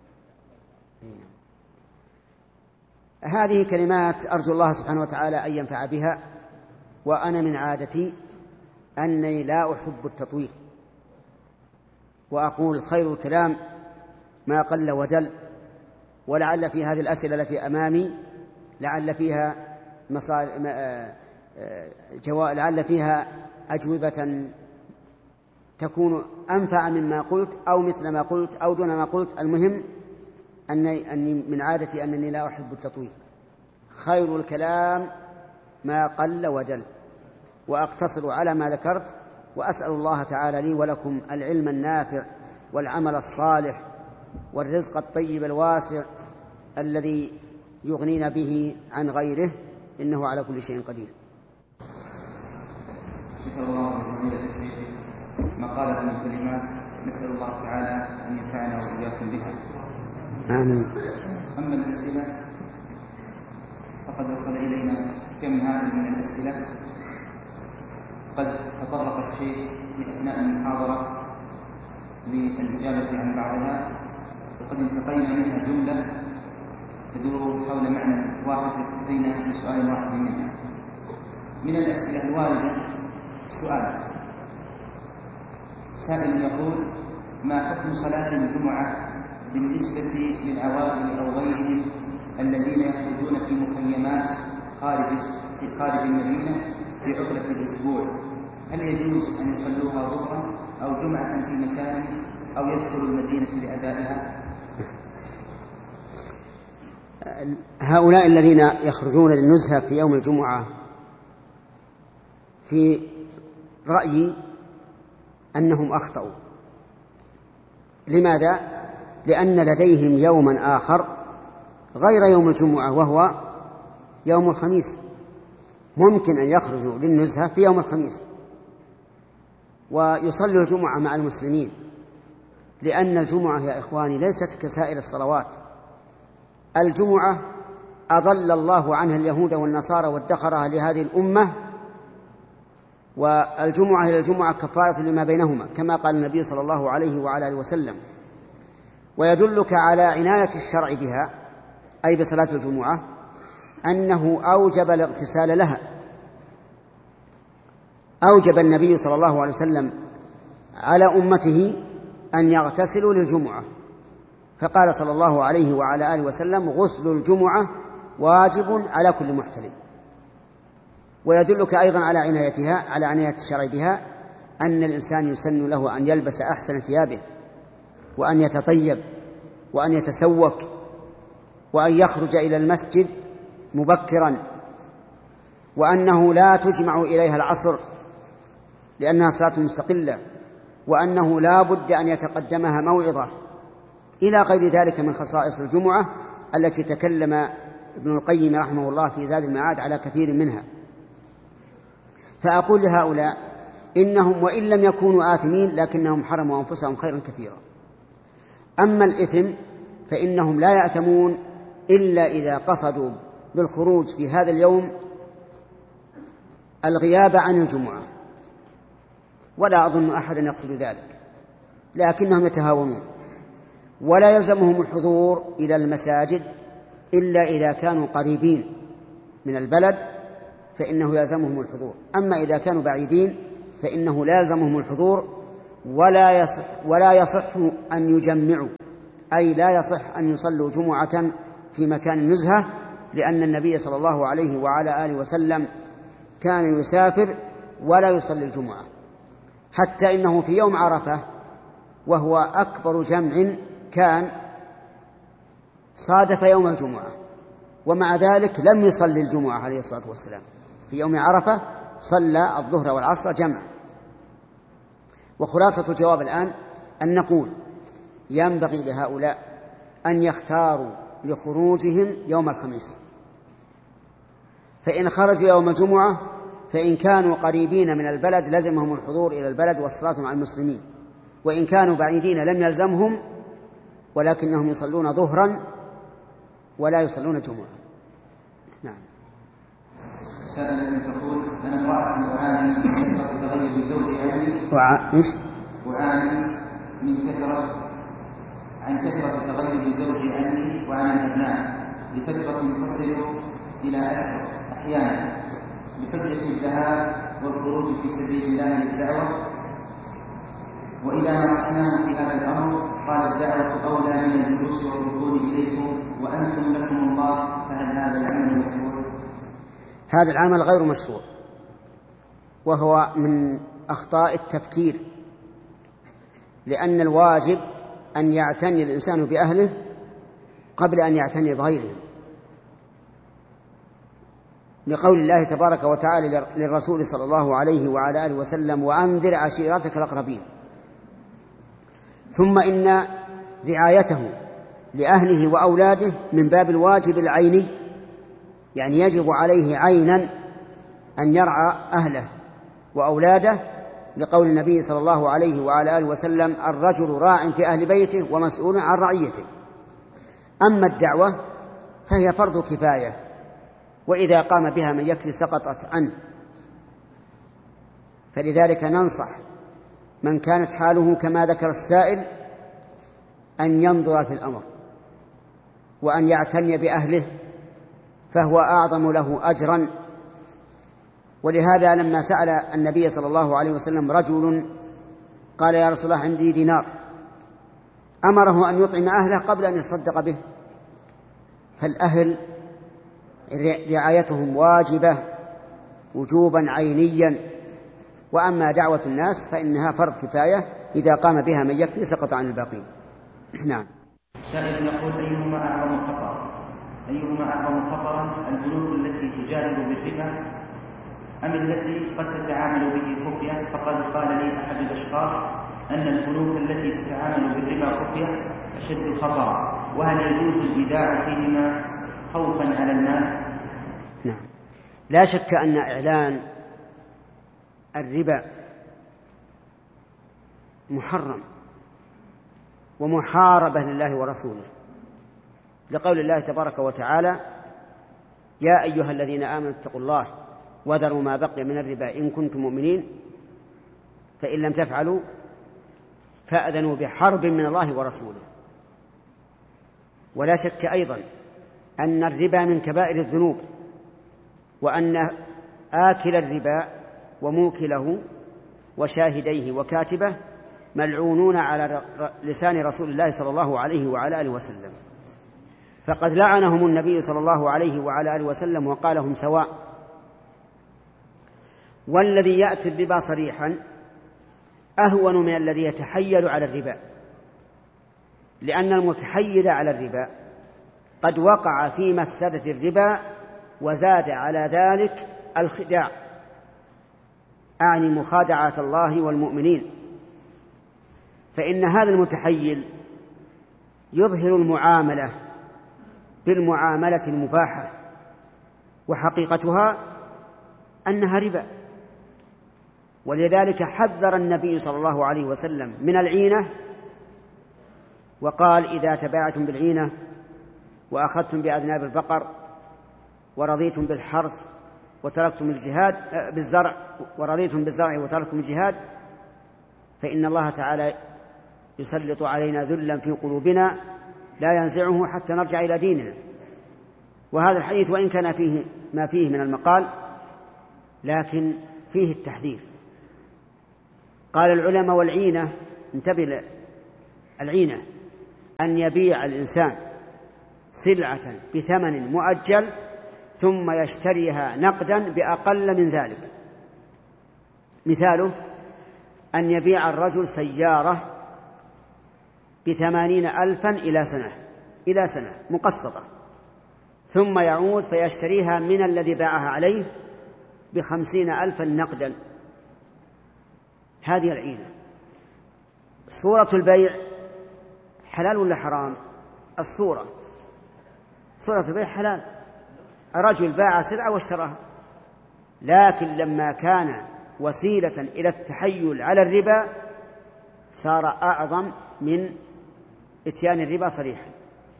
هذه كلمات أرجو الله سبحانه وتعالى أن ينفع بها. وأنا من عادتي أنني لا أحب التطويل، وأقول خير الكلام ما قل ودل. ولعل في هذه الأسئلة التي أمامي لعل فيها مصال... جوا... لعل فيها أجوبة تكون أنفع مما قلت أو مثل ما قلت أو دون ما قلت. المهم أني, أني من عادتي أنني لا أحب التطويل، خير الكلام ما قل ودل، وأقتصر على ما ذكرت. وأسأل الله تعالى لي ولكم العلم النافع والعمل الصالح والرزق الطيب الواسع الذي يغنينا به عن غيره، إنه على كل شيء قدير. شكر الله لفضيلة الشيخ ما قال من الكلمات، نسأل الله تعالى أن ينفعنا وإياكم بها. آمين. أما الأسئلة فقد وصل إلينا كم هذه من الأسئلة. قد تطرق الشيخ في أثناء المحاضرة للإجابة عن بعضها، وقد انتقينا منها جملة تدور حول معنى واحد واكتفينا بسؤال واحد منها. من الأسئلة الواردة سؤال سائل يقول: ما حكم صلاة الجمعة بالنسبة للعوائل أو غيرهم الذين يخرجون في مخيمات خارج في خارج المدينة في عطلة الأسبوع؟ هل يجوز أن يصلوها ظهرا أو جمعة في مكان أو يدخلوا المدينة لأدائها؟ هؤلاء الذين يخرجون للنزهة في يوم الجمعة في رأيي أنهم أخطأوا. لماذا؟ لأن لديهم يوما آخر غير يوم الجمعة وهو يوم الخميس. ممكن أن يخرجوا للنزهة في يوم الخميس ويصلوا الجمعة مع المسلمين، لأن الجمعة يا إخواني ليست كسائر الصلوات. الجمعة أضل الله عنها اليهود والنصارى وادخرها لهذه الأمة، والجمعة إلى الجمعة كفارة لما بينهما كما قال النبي صلى الله عليه وعلى آله وسلم. ويدلك على عناية الشرع بها أي بصلاة الجمعة أنه أوجب الاغتسال لها. أوجب النبي صلى الله عليه وسلم على أمته أن يغتسلوا للجمعة، فقال صلى الله عليه وعلى آله وسلم: غسل الجمعة واجب على كل محتلم. ويدلك أيضا على عنايتها على عناية الشرع بها أن الإنسان يسن له أن يلبس أحسن ثيابه وأن يتطيب وأن يتسوك وأن يخرج إلى المسجد مبكرا، وأنه لا تجمع إليها العصر لأنها صلاة مستقلة، وأنه لا بد أن يتقدمها موعظة، إلى غير ذلك من خصائص الجمعة التي تكلم ابن القيم رحمه الله في زاد المعاد على كثير منها. فأقول لهؤلاء إنهم وإن لم يكونوا آثمين لكنهم حرموا أنفسهم خيرا كثيرا. أما الإثم فإنهم لا يأثمون إلا إذا قصدوا بالخروج في هذا اليوم الغياب عن الجمعة، ولا أظن أحدا يقصد ذلك، لكنهم يتهاونون. ولا يلزمهم الحضور إلى المساجد إلا إذا كانوا قريبين من البلد فإنه يلزمهم الحضور. أما إذا كانوا بعيدين فإنه لا يلزمهم الحضور، ولا يصح, ولا يصح أن يجمعوا، أي لا يصح أن يصلوا جمعة في مكان نزهة، لأن النبي صلى الله عليه وعلى آله وسلم كان يسافر ولا يصلي الجمعة، حتى إنه في يوم عرفة وهو أكبر جمع كان صادف يوم الجمعة، ومع ذلك لم يصلي الجمعة عليه الصلاة والسلام. في يوم عرفة صلى الظهر والعصر جمع. وخلاصة الجواب الآن أن نقول ينبغي لهؤلاء أن يختاروا لخروجهم يوم الخميس، فإن خرجوا يوم الجمعة فإن كانوا قريبين من البلد لزمهم الحضور إلى البلد والصلاة مع المسلمين، وإن كانوا بعيدين لم يلزمهم، ولكنهم يصلون ظهرا ولا يصلون جمعة. نعم. سائل تقول: أنا امرأة أعاني من كثرة تغير زوجي عني وع... إيش؟ أعاني من كثرة عن كثرة تغير زوجي عني وعن الأبناء لفترة تصل إلى أشهر أحيانا، بحجة الذهاب والخروج في سبيل الله للدعوة، وإذا نصحناه في هذا الأمر قال: الدعوة أولى من الجلوس والركود إليكم وأنتم لكم الله، فهل هذا العمل مشروع؟ هذا العمل غير مشروع، وهو من أخطاء التفكير، لأن الواجب أن يعتني الإنسان بأهله قبل أن يعتني بغيره، لقول الله تبارك وتعالى للرسول صلى الله عليه وعلى آله وسلم: وأنذر عشيرتك الأقربين. ثم إن رعايته لأهله وأولاده من باب الواجب العيني، يعني يجب عليه عينا أن يرعى أهله وأولاده، لقول النبي صلى الله عليه وعلى آله وسلم: الرجل راع في أهل بيته ومسؤول عن رعيته. أما الدعوة فهي فرض كفاية، وإذا قام بها من يكفي سقطت عنه، فلذلك ننصح من كانت حاله كما ذكر السائل أن ينظر في الأمر وأن يعتني بأهله، فهو أعظم له أجرا. ولهذا لما سأل النبي صلى الله عليه وسلم رجل قال: يا رسول الله عندي دينار، أمره أن يطعم أهله قبل أن يتصدق به. فالأهل رعايتهم واجبة وجوبا عينيا، وأما دعوة الناس فإنها فرض كفاية، إذا قام بها من يكفي سقط عن الباقين. نعم. سائل يقول: أيهما أعظم خطرا؟ أيهما أعظم خطرا، البنوك التي تجادل بالربا أم التي قد تتعامل به خفية؟ فقد قال لي أحد الأشخاص أن البنوك التي تتعامل بالربا خفية أشد خطرا، وهل يجوز الإيداع فيهما خوفا على الناس؟ نعم، لا شك أن إعلان الربا محرم ومحاربة لله ورسوله، لقول الله تبارك وتعالى: يا أيها الذين آمنوا اتقوا الله وذروا ما بقي من الربا إن كنتم مؤمنين، فإن لم تفعلوا فأذنوا بحرب من الله ورسوله. ولا شك أيضا أن الربا من كبائر الذنوب، وأن آكل الربا وموكله وشاهديه وكاتبه ملعونون على لسان رسول الله صلى الله عليه وعلى آله وسلم، فقد لعنهم النبي صلى الله عليه وعلى آله وسلم وقال: هم سواء. والذي يأتي الربا صريحا أهون من الذي يتحيل على الربا، لأن المتحيل على الربا قد وقع في مفسدة الربا وزاد على ذلك الخداع، أعني مخادعة الله والمؤمنين. فإن هذا المتحيل يظهر المعاملة بالمعاملة المباحة، وحقيقتها أنها ربا. ولذلك حذر النبي صلى الله عليه وسلم من العينة، وقال: إذا تباعتم بالعينة وأخذتم بأذناب البقر ورضيتم بالحرث وتركتم الجهاد بالزرع ورضيتم بالزرع وتركتم الجهاد فإن الله تعالى يسلط علينا ذلا في قلوبنا لا ينزعه حتى نرجع إلى ديننا. وهذا الحديث وإن كان فيه ما فيه من المقال، لكن فيه التحذير. قال العلماء والعينة، انتبه، العينة أن يبيع الإنسان سلعة بثمن مؤجل ثم يشتريها نقدا بأقل من ذلك. مثاله أن يبيع الرجل سيارة بثمانين ألفا إلى سنة إلى سنة مقسطة، ثم يعود فيشتريها من الذي باعها عليه بخمسين ألفا نقدا. هذه العينة. صورة البيع حلال ولا حرام؟ الصورة صورة البيع حلال، الرجل باع سلعة واشتراها، لكن لما كان وسيلة إلى التحيل على الربا صار أعظم من إتيان الربا صريحا.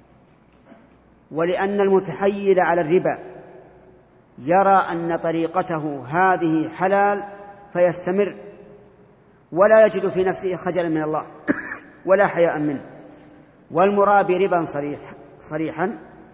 ولأن المتحيل على الربا يرى أن طريقته هذه حلال فيستمر ولا يجد في نفسه خجلا من الله ولا حياء منه، والمرابي ربا صريح صريحا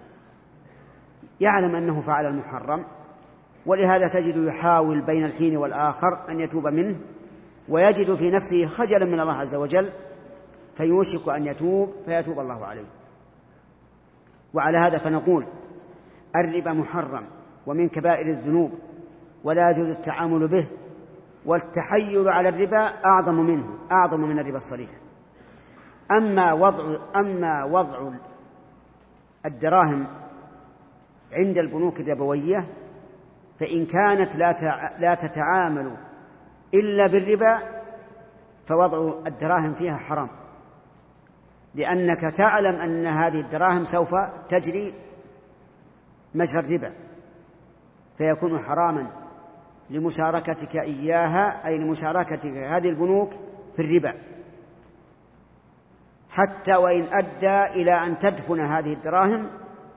يعلم أنه فعل المحرم، ولهذا تجد يحاول بين الحين والآخر أن يتوب منه، ويجد في نفسه خجلا من الله عز وجل فيوشك أن يتوب فيتوب الله عليه. وعلى هذا فنقول الربا محرم ومن كبائر الذنوب ولا يجوز التعامل به، والتحيل على الربا أعظم منه أعظم من الربا الصريح. أما وضع أما وضع الدراهم عند البنوك الربوية فإن كانت لا تتعامل إلا بالربا فوضع الدراهم فيها حرام، لأنك تعلم أن هذه الدراهم سوف تجري مجرى الربا، فيكون حراما لمشاركتك إياها، أي لمشاركتك هذه البنوك في الربا، حتى وإن أدى إلى أن تدفن هذه الدراهم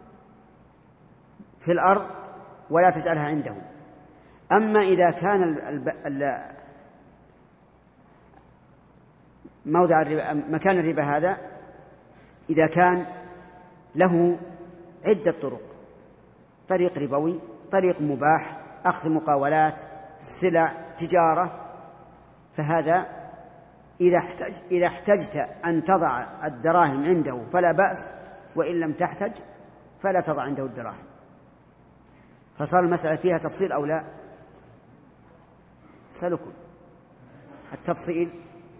في الأرض ولا تجعلها عندهم. أما إذا كان موضع الربا مكان الربا هذا إذا كان له عدة طرق، طريق ربوي، طريق مباح، أخذ مقاولات، سلع، تجارة، فهذا إذا احتج إذا احتجت أن تضع الدراهم عنده فلا بأس، وإن لم تحتج فلا تضع عنده الدراهم. فصار المسألة فيها تفصيل أو لا؟ أسألكم التفصيل.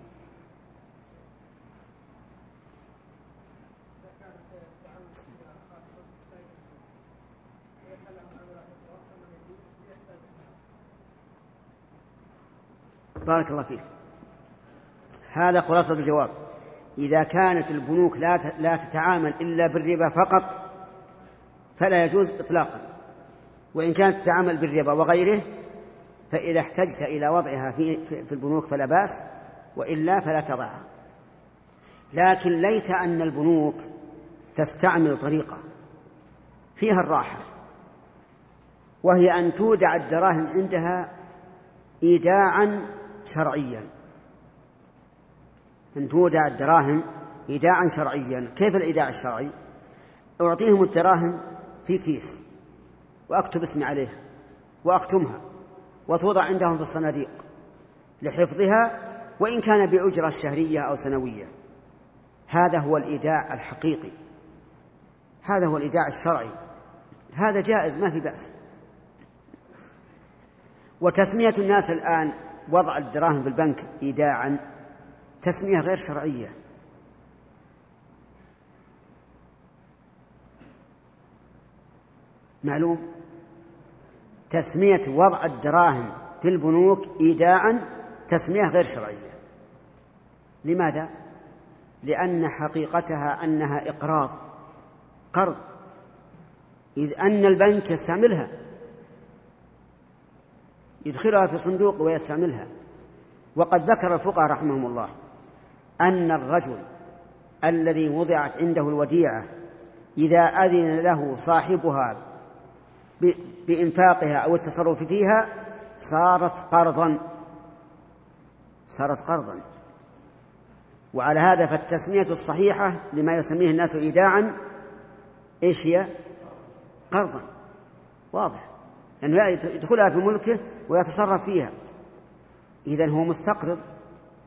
بارك الله فيك. هذا خلاصة الجواب. إذا كانت البنوك لا تتعامل إلا بالربا فقط فلا يجوز إطلاقا، وإن كانت تتعامل بالربا وغيره فإذا احتجت إلى وضعها في في البنوك فلا بأس، وإلا فلا تضعها. لكن ليت أن البنوك تستعمل طريقة فيها الراحة، وهي أن تودع الدراهم عندها إيداعا شرعيا، أن تودع الدراهم إيداعا شرعيا. كيف الإيداع الشرعي؟ أعطيهم الدراهم في كيس وأكتب اسمي عليها وأختمها وتوضع عندهم في الصناديق لحفظها، وإن كان بأجرة شهرية أو سنوية. هذا هو الإيداع الحقيقي، هذا هو الإيداع الشرعي، هذا جائز ما في بأس. وتسمية الناس الآن وضع الدراهم في البنك إيداعا تسمية غير شرعية. معلوم؟ تسمية وضع الدراهم في البنوك إيداعا تسمية غير شرعية. لماذا؟ لأن حقيقتها أنها إقراض، قرض، إذ أن البنك يستعملها، يدخلها في صندوق ويستعملها. وقد ذكر الفقهاء رحمهم الله أن الرجل الذي وضعت عنده الوديعة إذا أذن له صاحبها بإنفاقها أو التصرف فيها صارت قرضا صارت قرضا وعلى هذا فالتسمية الصحيحة لما يسميه الناس إيداعا إيش هي؟ قرضا، واضح، لأنه يعني يدخلها في ملكه ويتصرف فيها، إذن هو مستقرض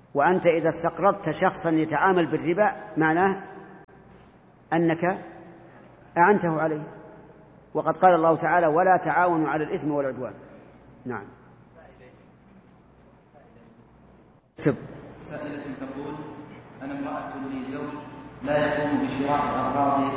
وأنت إذا استقرضت شخصا يتعامل بالربا معناه أنك أعنته عليه، وقد قال الله تعالى ولا تعاونوا على الإثم والعدوان. نعم. سائلة تقول: أنا امرأة لي زوج لا يقوم بشراء أغراض